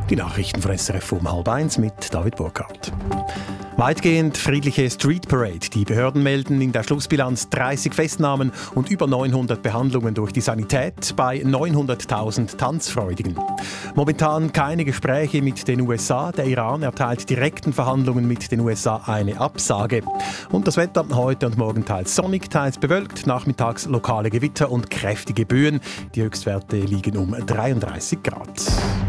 Die Nachrichten von SRF um 12:30 mit David Burkhardt. Weitgehend friedliche Street Parade. Die Behörden melden in der Schlussbilanz 30 Festnahmen und über 900 Behandlungen durch die Sanität bei 900.000 Tanzfreudigen. Momentan keine Gespräche mit den USA. Der Iran erteilt direkten Verhandlungen mit den USA eine Absage. Und das Wetter heute und morgen teils sonnig, teils bewölkt. Nachmittags lokale Gewitter und kräftige Böen. Die Höchstwerte liegen um 33 Grad.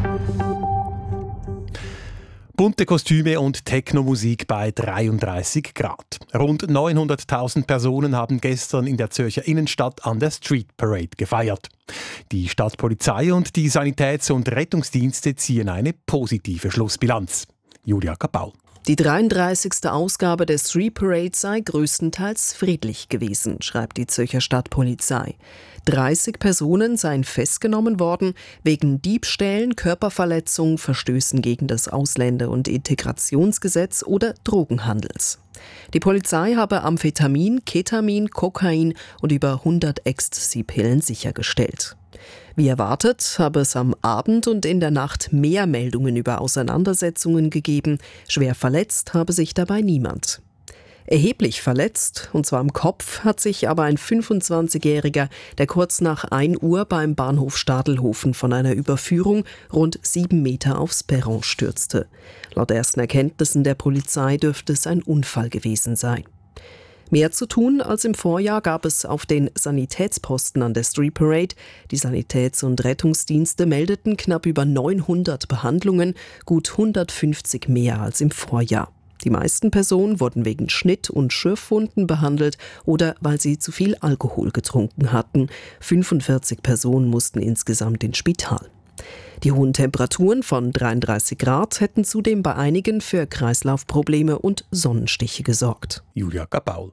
Bunte Kostüme und Technomusik bei 33 Grad. Rund 900.000 Personen haben gestern in der Zürcher Innenstadt an der Street Parade gefeiert. Die Stadtpolizei und die Sanitäts- und Rettungsdienste ziehen eine positive Schlussbilanz. Julia Kapaul. Die 33. Ausgabe der Street Parade sei größtenteils friedlich gewesen, schreibt die Zürcher Stadtpolizei. 30 Personen seien festgenommen worden wegen Diebstählen, Körperverletzung, Verstößen gegen das Ausländer- und Integrationsgesetz oder Drogenhandels. Die Polizei habe Amphetamin, Ketamin, Kokain und über 100 Ecstasy-Pillen sichergestellt. Wie erwartet habe es am Abend und in der Nacht mehr Meldungen über Auseinandersetzungen gegeben. Schwer verletzt habe sich dabei niemand. Erheblich verletzt, und zwar am Kopf, hat sich aber ein 25-Jähriger, der kurz nach 1 Uhr beim Bahnhof Stadelhofen von einer Überführung rund 7 Meter aufs Perron stürzte. Laut ersten Erkenntnissen der Polizei dürfte es ein Unfall gewesen sein. Mehr zu tun als im Vorjahr gab es auf den Sanitätsposten an der Street Parade. Die Sanitäts- und Rettungsdienste meldeten knapp über 900 Behandlungen, gut 150 mehr als im Vorjahr. Die meisten Personen wurden wegen Schnitt- und Schürfwunden behandelt oder weil sie zu viel Alkohol getrunken hatten. 45 Personen mussten insgesamt ins Spital. Die hohen Temperaturen von 33 Grad hätten zudem bei einigen für Kreislaufprobleme und Sonnenstiche gesorgt. Julia Kapaul.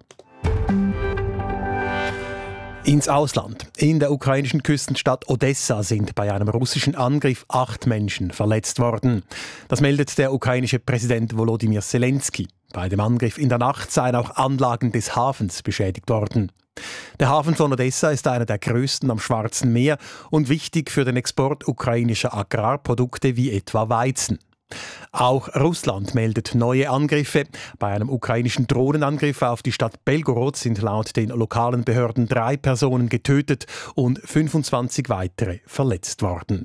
Ins Ausland. In der ukrainischen Küstenstadt Odessa sind bei einem russischen Angriff 8 Menschen verletzt worden. Das meldet der ukrainische Präsident Volodymyr Zelensky. Bei dem Angriff in der Nacht seien auch Anlagen des Hafens beschädigt worden. Der Hafen von Odessa ist einer der größten am Schwarzen Meer und wichtig für den Export ukrainischer Agrarprodukte wie etwa Weizen. Auch Russland meldet neue Angriffe. Bei einem ukrainischen Drohnenangriff auf die Stadt Belgorod sind laut den lokalen Behörden 3 Personen getötet und 25 weitere verletzt worden.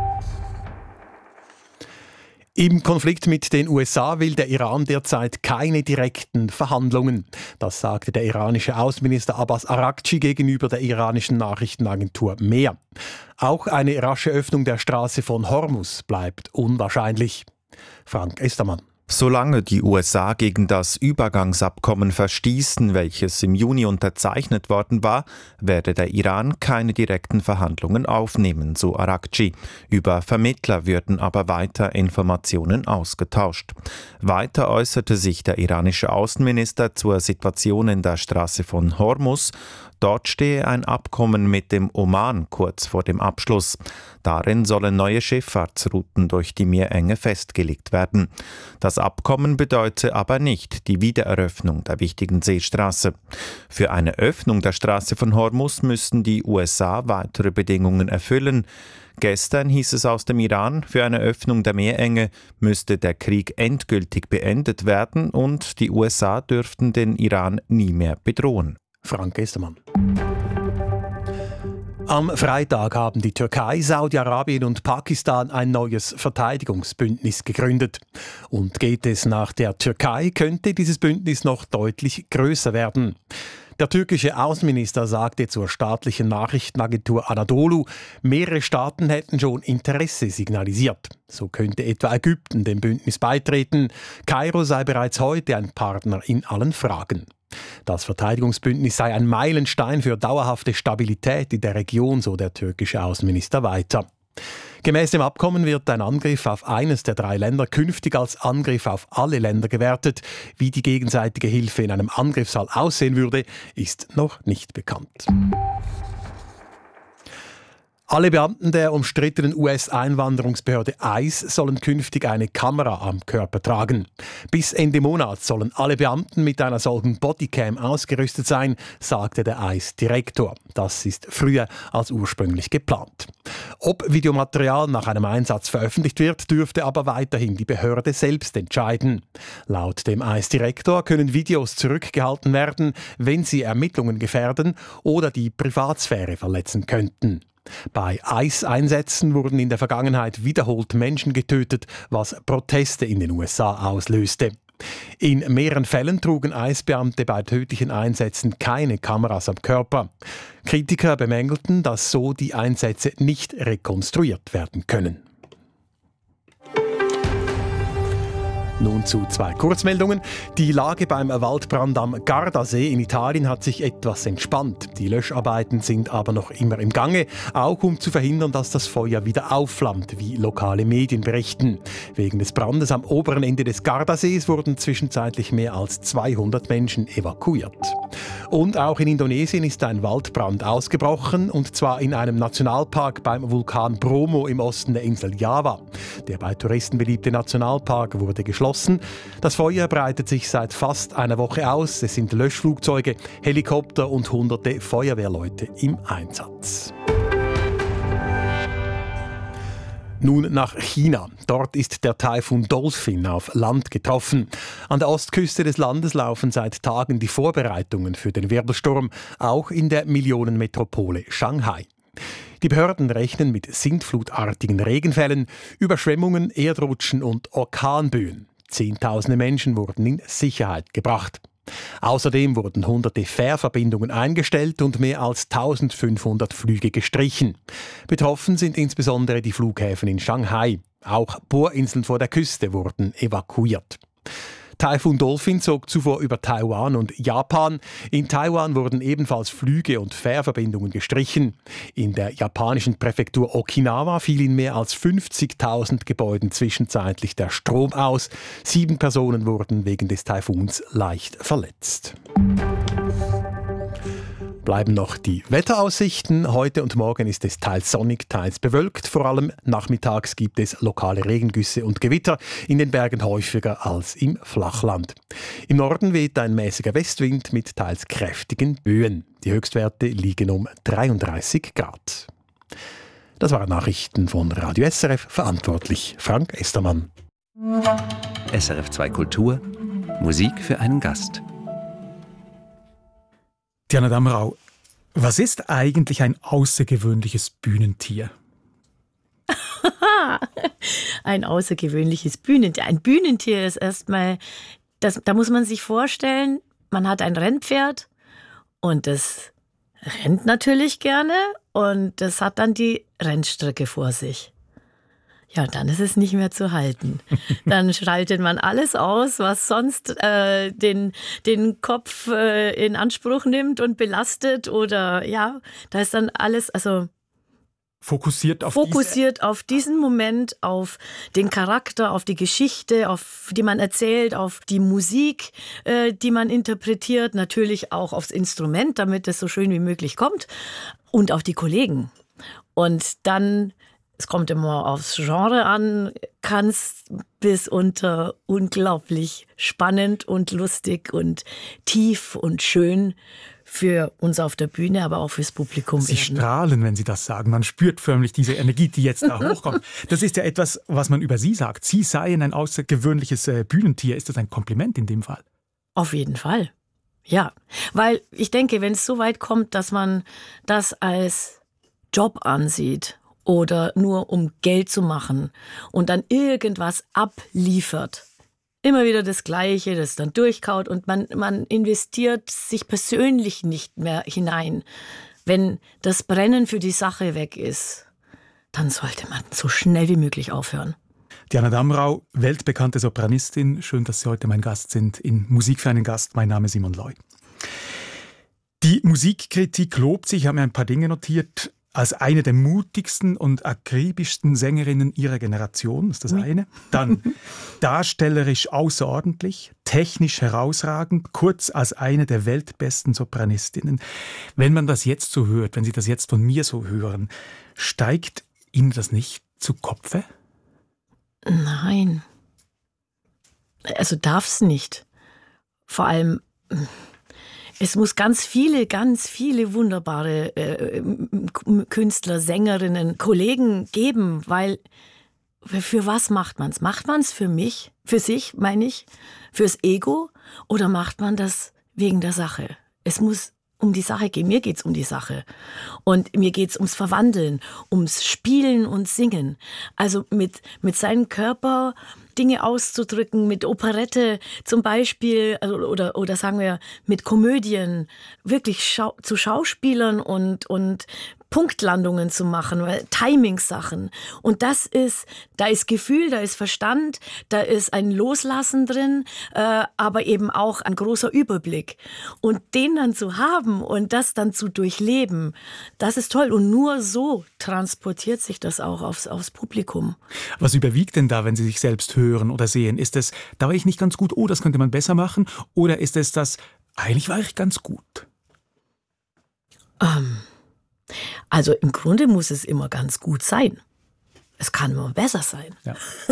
Im Konflikt mit den USA will der Iran derzeit keine direkten Verhandlungen. Das sagte der iranische Außenminister Abbas Araghchi gegenüber der iranischen Nachrichtenagentur MEA. Auch eine rasche Öffnung der Straße von Hormuz bleibt unwahrscheinlich. Frank Estermann. Solange die USA gegen das Übergangsabkommen verstießen, welches im Juni unterzeichnet worden war, werde der Iran keine direkten Verhandlungen aufnehmen, so Araghchi. Über Vermittler würden aber weiter Informationen ausgetauscht. Weiter äußerte sich der iranische Außenminister zur Situation in der Straße von Hormuz. Dort stehe ein Abkommen mit dem Oman kurz vor dem Abschluss. Darin sollen neue Schifffahrtsrouten durch die Meerenge festgelegt werden. Das Abkommen bedeute aber nicht die Wiedereröffnung der wichtigen Seestraße. Für eine Öffnung der Straße von Hormuz müssten die USA weitere Bedingungen erfüllen. Gestern hieß es aus dem Iran, für eine Öffnung der Meerenge müsste der Krieg endgültig beendet werden und die USA dürften den Iran nie mehr bedrohen. Frank Estermann. Am Freitag haben die Türkei, Saudi-Arabien und Pakistan ein neues Verteidigungsbündnis gegründet. Und geht es nach der Türkei, könnte dieses Bündnis noch deutlich größer werden. Der türkische Außenminister sagte zur staatlichen Nachrichtenagentur Anadolu, mehrere Staaten hätten schon Interesse signalisiert. So könnte etwa Ägypten dem Bündnis beitreten. Kairo sei bereits heute ein Partner in allen Fragen. Das Verteidigungsbündnis sei ein Meilenstein für dauerhafte Stabilität in der Region, so der türkische Außenminister weiter. Gemäß dem Abkommen wird ein Angriff auf eines der 3 Länder künftig als Angriff auf alle Länder gewertet. Wie die gegenseitige Hilfe in einem Angriffsfall aussehen würde, ist noch nicht bekannt. Alle Beamten der umstrittenen US-Einwanderungsbehörde ICE sollen künftig eine Kamera am Körper tragen. Bis Ende Monat sollen alle Beamten mit einer solchen Bodycam ausgerüstet sein, sagte der ICE-Direktor. Das ist früher als ursprünglich geplant. Ob Videomaterial nach einem Einsatz veröffentlicht wird, dürfte aber weiterhin die Behörde selbst entscheiden. Laut dem ICE-Direktor können Videos zurückgehalten werden, wenn sie Ermittlungen gefährden oder die Privatsphäre verletzen könnten. Bei ICE-Einsätzen wurden in der Vergangenheit wiederholt Menschen getötet, was Proteste in den USA auslöste. In mehreren Fällen trugen ICE-Beamte bei tödlichen Einsätzen keine Kameras am Körper. Kritiker bemängelten, dass so die Einsätze nicht rekonstruiert werden können. Nun zu 2 Kurzmeldungen. Die Lage beim Waldbrand am Gardasee in Italien hat sich etwas entspannt. Die Löscharbeiten sind aber noch immer im Gange, auch um zu verhindern, dass das Feuer wieder aufflammt, wie lokale Medien berichten. Wegen des Brandes am oberen Ende des Gardasees wurden zwischenzeitlich mehr als 200 Menschen evakuiert. Und auch in Indonesien ist ein Waldbrand ausgebrochen, und zwar in einem Nationalpark beim Vulkan Bromo im Osten der Insel Java. Der bei Touristen beliebte Nationalpark wurde geschlossen. Das Feuer breitet sich seit fast einer Woche aus. Es sind Löschflugzeuge, Helikopter und hunderte Feuerwehrleute im Einsatz. Nun nach China. Dort ist der Taifun Dolphin auf Land getroffen. An der Ostküste des Landes laufen seit Tagen die Vorbereitungen für den Wirbelsturm, auch in der Millionenmetropole Shanghai. Die Behörden rechnen mit sintflutartigen Regenfällen, Überschwemmungen, Erdrutschen und Orkanböen. Zehntausende Menschen wurden in Sicherheit gebracht. Außerdem wurden hunderte Fährverbindungen eingestellt und mehr als 1500 Flüge gestrichen. Betroffen sind insbesondere die Flughäfen in Shanghai. Auch Bohrinseln vor der Küste wurden evakuiert. Taifun Dolphin zog zuvor über Taiwan und Japan. In Taiwan wurden ebenfalls Flüge und Fährverbindungen gestrichen. In der japanischen Präfektur Okinawa fiel in mehr als 50.000 Gebäuden zwischenzeitlich der Strom aus. 7 Personen wurden wegen des Taifuns leicht verletzt. Bleiben noch die Wetteraussichten. Heute und morgen ist es teils sonnig, teils bewölkt. Vor allem nachmittags gibt es lokale Regengüsse und Gewitter, in den Bergen häufiger als im Flachland. Im Norden weht ein mäßiger Westwind mit teils kräftigen Böen. Die Höchstwerte liegen um 33 Grad. Das waren Nachrichten von Radio SRF, verantwortlich Frank Estermann. SRF 2 Kultur, Musik für einen Gast. Diana Damrau, was ist eigentlich ein außergewöhnliches Bühnentier? Ein außergewöhnliches Bühnentier. Ein Bühnentier ist erstmal, da muss man sich vorstellen, man hat ein Rennpferd und das rennt natürlich gerne und das hat dann die Rennstrecke vor sich. Ja, dann ist es nicht mehr zu halten. Dann schaltet man alles aus, was sonst den Kopf in Anspruch nimmt und belastet. Oder ja, da ist dann alles fokussiert auf diesen Moment, auf den Charakter, auf die Geschichte, auf die man erzählt, auf die Musik, die man interpretiert, natürlich auch aufs Instrument, damit es so schön wie möglich kommt, und auf die Kollegen. Und dann, es kommt immer aufs Genre an, kann es bis unter unglaublich spannend und lustig und tief und schön für uns auf der Bühne, aber auch fürs Publikum Sie werden. Strahlen, wenn Sie das sagen. Man spürt förmlich diese Energie, die jetzt da hochkommt. Das ist ja etwas, was man über Sie sagt. Sie seien ein außergewöhnliches Bühnentier. Ist das ein Kompliment in dem Fall? Auf jeden Fall, ja. Weil ich denke, wenn es so weit kommt, dass man das als Job ansieht oder nur um Geld zu machen und dann irgendwas abliefert, immer wieder das Gleiche, das dann durchkaut und man investiert sich persönlich nicht mehr hinein. Wenn das Brennen für die Sache weg ist, dann sollte man so schnell wie möglich aufhören. Diana Damrau, weltbekannte Sopranistin. Schön, dass Sie heute mein Gast sind in Musik für einen Gast. Mein Name ist Simon Loy. Die Musikkritik lobt sich, ich habe mir ein paar Dinge notiert. als eine der mutigsten und akribischsten Sängerinnen ihrer Generation, ist das eine. Dann darstellerisch außerordentlich, technisch herausragend, kurz als eine der weltbesten Sopranistinnen. Wenn man das jetzt so hört, wenn Sie das jetzt von mir so hören, steigt Ihnen das nicht zu Kopfe? Nein. Also darf es nicht. Vor allem, es muss ganz viele wunderbare Künstler, Sängerinnen, Kollegen geben, weil für was macht man es? Macht man es für mich, für sich, meine ich, fürs Ego, oder macht man das wegen der Sache? Es muss um die Sache gehen. Mir geht's um die Sache. Und mir geht's ums Verwandeln, ums Spielen und Singen. Also mit seinem Körper Dinge auszudrücken, mit Operette zum Beispiel, oder sagen wir mit Komödien, wirklich zu Schauspielern und Punktlandungen zu machen, Timing-Sachen. Und da ist Gefühl, da ist Verstand, da ist ein Loslassen drin, aber eben auch ein großer Überblick. Und den dann zu haben und das dann zu durchleben, das ist toll. Und nur so transportiert sich das auch aufs Publikum. Was überwiegt denn da, wenn Sie sich selbst hören oder sehen? Ist es, da war ich nicht ganz gut, oh, das könnte man besser machen? Oder ist es das, eigentlich war ich ganz gut? Also im Grunde muss es immer ganz gut sein. Es kann nur besser sein. Ja.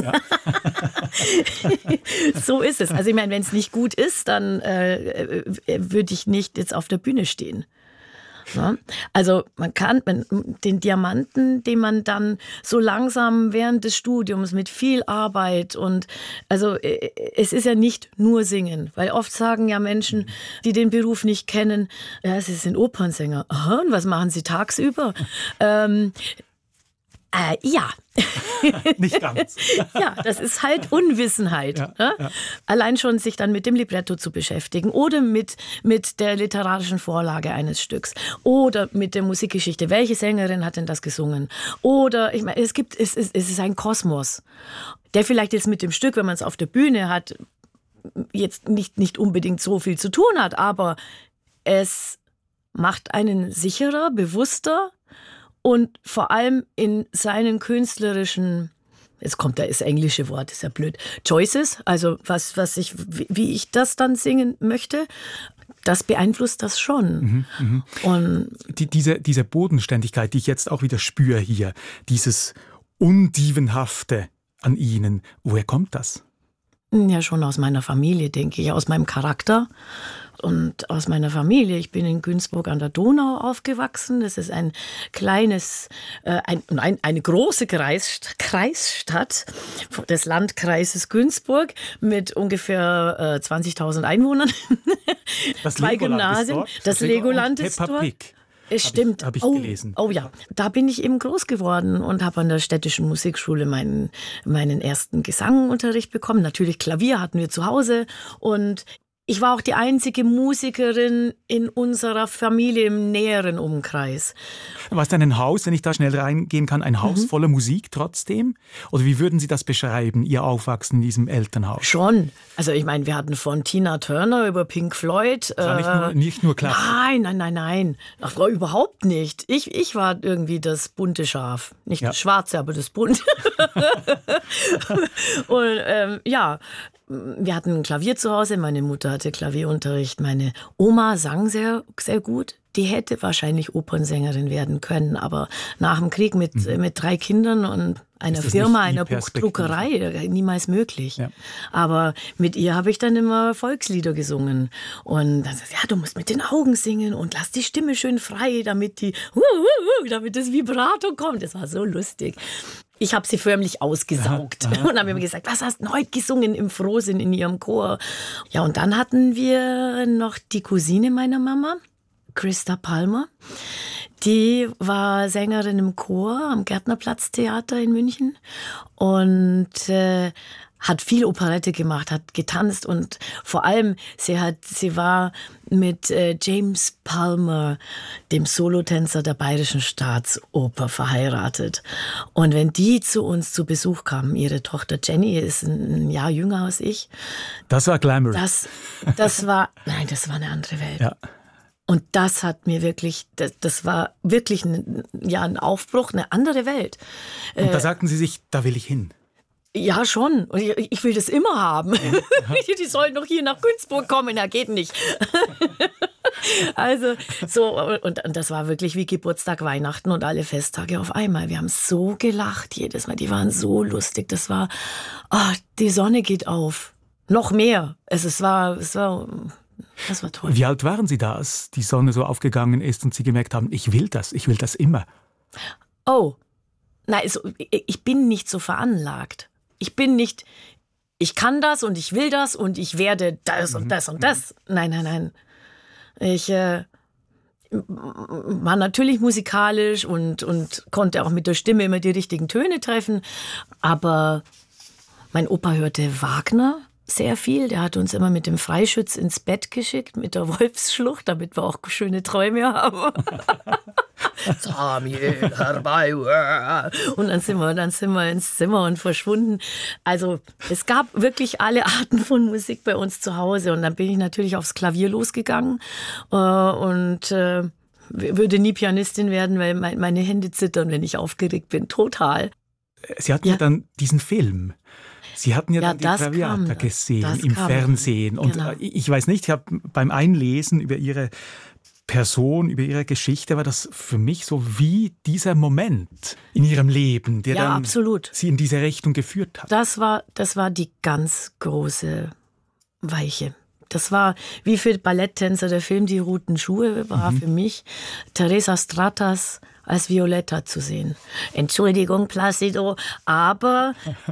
So ist es. Also ich meine, wenn es nicht gut ist, dann würde ich nicht jetzt auf der Bühne stehen. Ja? Also man kann den Diamanten, den man dann so langsam während des Studiums mit viel Arbeit und also es ist ja nicht nur Singen, weil oft sagen ja Menschen, die den Beruf nicht kennen, ja, sie sind Opernsänger. Aha, und was machen sie tagsüber? Ja. Nicht ganz. Ja, das ist halt Unwissenheit. Ja, ne? ja. Allein schon sich dann mit dem Libretto zu beschäftigen oder mit der literarischen Vorlage eines Stücks oder mit der Musikgeschichte. Welche Sängerin hat denn das gesungen? Oder, ich meine, es ist ein Kosmos, der vielleicht jetzt mit dem Stück, wenn man es auf der Bühne hat, jetzt nicht unbedingt so viel zu tun hat, aber es macht einen sicherer, bewusster, und vor allem in seinen künstlerischen, jetzt kommt das englische Wort, ist ja blöd, Choices, also wie ich das dann singen möchte, das beeinflusst das schon. Und diese Bodenständigkeit, die ich jetzt auch wieder spüre hier, dieses Undievenhafte an Ihnen, woher kommt das? Ja, schon aus meiner Familie, denke ich, aus meinem Charakter. Und aus meiner Familie. Ich bin in Günzburg an der Donau aufgewachsen. Das ist ein kleines, eine große Kreisstadt des Landkreises Günzburg mit ungefähr 20.000 Einwohnern. Das Zwei Legoland Gymnasien. Ist dort. Das Legoland ist Peppa dort. Pig. Es stimmt. Hab ich gelesen. Oh ja, da bin ich eben groß geworden und habe an der städtischen Musikschule meinen ersten Gesangunterricht bekommen. Natürlich Klavier hatten wir zu Hause und ich war auch die einzige Musikerin in unserer Familie im näheren Umkreis. War es dann ein Haus, wenn ich da schnell reingehen kann, ein Haus voller Musik trotzdem? Oder wie würden Sie das beschreiben, Ihr Aufwachsen in diesem Elternhaus? Schon. Also ich meine, wir hatten von Tina Turner über Pink Floyd. War nicht nur Klassik? Nein. Ach, überhaupt nicht. Ich war irgendwie das bunte Schaf. Nicht das schwarze, aber das bunte. Und wir hatten ein Klavier zu Hause, meine Mutter hatte Klavierunterricht, meine Oma sang sehr, sehr gut. Die hätte wahrscheinlich Opernsängerin werden können, aber nach dem Krieg mit 3 Kindern und einer Firma, einer Buchdruckerei, niemals möglich. Ja. Aber mit ihr habe ich dann immer Volkslieder gesungen. Und dann sagt sie, ja, du musst mit den Augen singen und lass die Stimme schön frei, damit das Vibrato kommt. Das war so lustig. Ich habe sie förmlich ausgesaugt und habe immer gesagt, was hast du heute gesungen im Frohsinn in ihrem Chor? Ja, und dann hatten wir noch die Cousine meiner Mama, Christa Palmer. Die war Sängerin im Chor am Gärtnerplatztheater in München und hat viel Operette gemacht, hat getanzt und vor allem sie war mit James Palmer, dem Solotänzer der Bayerischen Staatsoper, verheiratet. Und wenn die zu uns zu Besuch kamen, ihre Tochter Jenny ist ein Jahr jünger als ich. Das war Glamour. Das war eine andere Welt. Ja. Und das hat mir wirklich, das war wirklich ein Aufbruch, eine andere Welt. Und da sagten Sie sich, da will ich hin. Ja, schon. Und ich will das immer haben. Die sollen noch hier nach Günzburg kommen, ja, geht nicht. Also so, und das war wirklich wie Geburtstag, Weihnachten und alle Festtage auf einmal. Wir haben so gelacht jedes Mal, die waren so lustig. Das war, die Sonne geht auf. Noch mehr. Das war toll. Wie alt waren Sie da, als die Sonne so aufgegangen ist und Sie gemerkt haben, ich will das immer? Oh, nein, also, ich bin nicht so veranlagt. Ich kann das und ich will das und ich werde das und das und das. Nein. Ich war natürlich musikalisch und konnte auch mit der Stimme immer die richtigen Töne treffen. Aber mein Opa hörte Wagner sehr viel. Der hat uns immer mit dem Freischütz ins Bett geschickt, mit der Wolfsschlucht, damit wir auch schöne Träume haben. Samuel, herbei. Und dann sind wir ins Zimmer und verschwunden. Also es gab wirklich alle Arten von Musik bei uns zu Hause. Und dann bin ich natürlich aufs Klavier losgegangen und würde nie Pianistin werden, weil meine Hände zittern, wenn ich aufgeregt bin. Total. Sie hatten ja dann diesen Film. Sie hatten ja dann die Traviata gesehen im Fernsehen. Und genau. Ich weiß nicht, ich habe beim Einlesen über Ihre Person, über Ihre Geschichte, war das für mich so wie dieser Moment in Ihrem Leben, der dann absolut. Sie in diese Richtung geführt hat. Das war die ganz große Weiche. Das war wie für Balletttänzer der Film Die roten Schuhe, war für mich Teresa Stratas als Violetta zu sehen. Entschuldigung, Placido, aber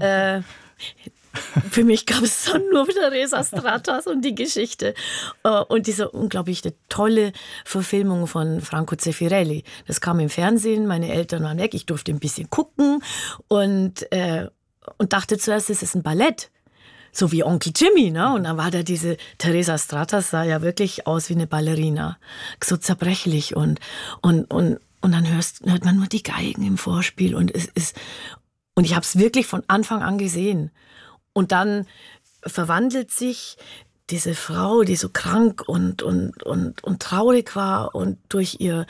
für mich gab es dann nur Teresa Stratas und die Geschichte. Und diese unglaublich tolle Verfilmung von Franco Zeffirelli. Das kam im Fernsehen, meine Eltern waren weg, ich durfte ein bisschen gucken und dachte zuerst, es ist ein Ballett. So wie Onkel Jimmy, ne? Und dann war da diese Teresa Stratas, sah ja wirklich aus wie eine Ballerina. So zerbrechlich und dann hört man nur die Geigen im Vorspiel und ich habe es wirklich von Anfang an gesehen. Und dann verwandelt sich diese Frau, die so krank und traurig war und durch ihr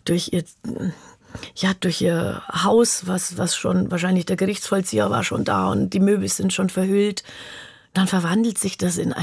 Haus, was schon wahrscheinlich der Gerichtsvollzieher war schon da und die Möbel sind schon verhüllt, dann verwandelt sich das in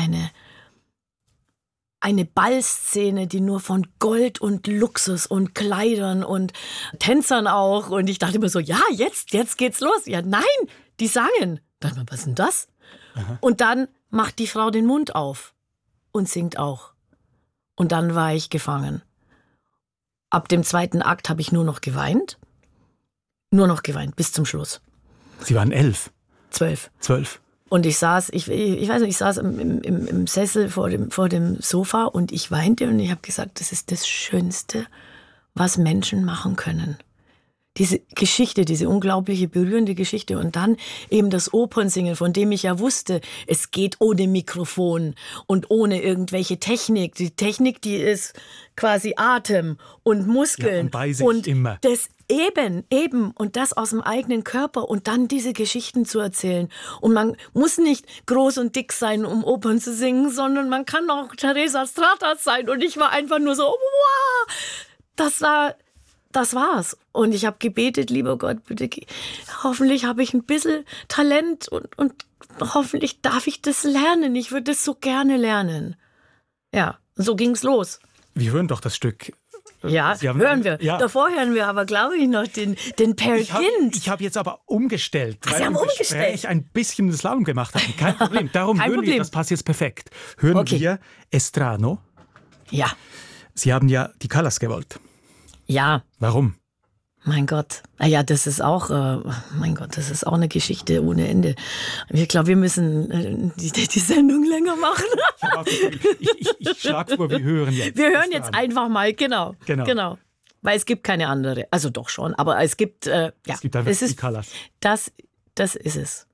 eine Ballszene, die nur von Gold und Luxus und Kleidern und Tänzern auch. Und ich dachte immer so, ja, jetzt geht's los. Ja, nein, die sangen. Da dachte ich mir, was ist denn das? Aha. Und dann macht die Frau den Mund auf und singt auch. Und dann war ich gefangen. Ab dem 2. Akt habe ich nur noch geweint. Nur noch geweint, bis zum Schluss. Sie waren 11? 12. 12. Und ich saß, ich weiß nicht, ich saß im Sessel vor dem Sofa und ich weinte und ich habe gesagt, das ist das Schönste, was Menschen machen können. Diese Geschichte, diese unglaubliche, berührende Geschichte und dann eben das Opernsingen, von dem ich ja wusste, es geht ohne Mikrofon und ohne irgendwelche Technik. Die Technik, die ist quasi Atem und Muskeln. Ja, und bei sich und immer. Das eben und das aus dem eigenen Körper und dann diese Geschichten zu erzählen. Und man muss nicht groß und dick sein, um Opern zu singen, sondern man kann auch Teresa Stratas sein. Und ich war einfach nur so, wow, das war's. Und ich habe gebetet, lieber Gott, bitte, hoffentlich habe ich ein bisschen Talent und hoffentlich darf ich das lernen. Ich würde das so gerne lernen. Ja, so ging's los. Wir hören doch das Stück. Ja, hören wir. Ja. Davor hören wir aber, glaube ich, noch den Peer Gynt. Ich habe jetzt aber umgestellt, weil Sie haben Gespräch ein bisschen das Slalom gemacht haben. Kein Problem. Darum hören wir, das passt jetzt perfekt. Hören wir Estrano. Ja. Sie haben ja die Callas gewollt. Ja. Warum? Mein Gott. Ja, das ist auch, das ist auch eine Geschichte ohne Ende. Ich glaube, wir müssen die Sendung länger machen. Ich schlage vor, wir hören jetzt. Wir hören jetzt einfach mal, genau. Weil es gibt keine andere. Also doch schon, aber es gibt, es gibt einfach die Callas. Das ist es.